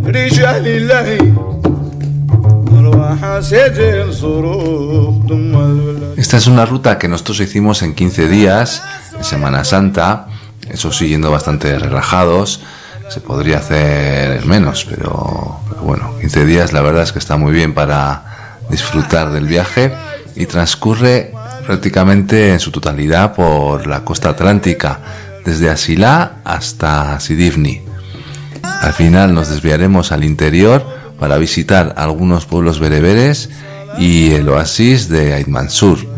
Esta es una ruta que nosotros hicimos en 15 días, en Semana Santa, eso sí, yendo bastante relajados. Se podría hacer menos, pero bueno, 15 días la verdad es que está muy bien para disfrutar del viaje, y transcurre prácticamente en su totalidad por la costa atlántica, desde Asilá hasta Sidifni. Al final nos desviaremos al interior para visitar algunos pueblos bereberes y el oasis de Ait Mansur.